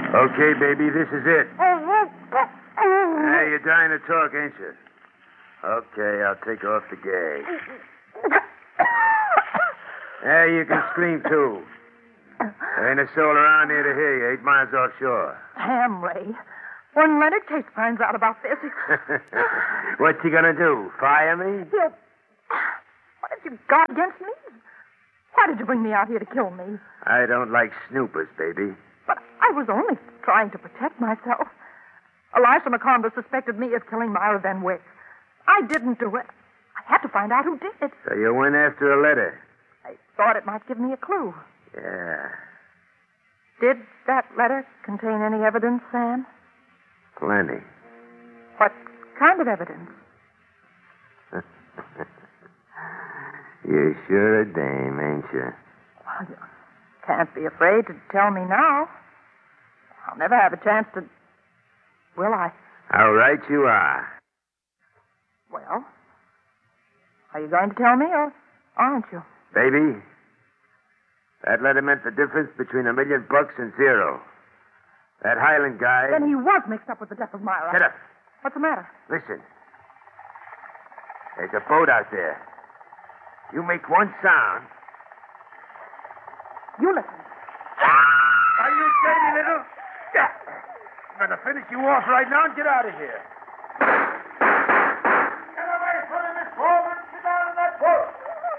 Okay, baby, this is it. Hey, you're dying to talk, ain't you? Okay, I'll take off the gag. Hey, you can scream, too. There ain't a soul around here to hear you, 8 miles offshore. Hamley, when Leonard Case finds out about this... What's he gonna do, fire me? He'll... What have you got against me? Why did you bring me out here to kill me? I don't like snoopers, baby. But I was only trying to protect myself. Elisha McConville suspected me of killing Myra Van Wyck. I didn't do it. I had to find out who did. So you went after a letter? I thought it might give me a clue. Yeah. Did that letter contain any evidence, Sam? Plenty. What kind of evidence? You're sure a dame, ain't you? Well, you can't be afraid to tell me now. I'll never have a chance to... Will I? How right you are. Well, are you going to tell me or aren't you? Baby, that letter meant the difference between $1 million and zero. That Highland guy... Then he was mixed up with the death of Myra. Shut up. What's the matter? Listen. There's a boat out there. You make one sound. You listen. Are you dirty little... I'm going to finish you off right now and get out of here.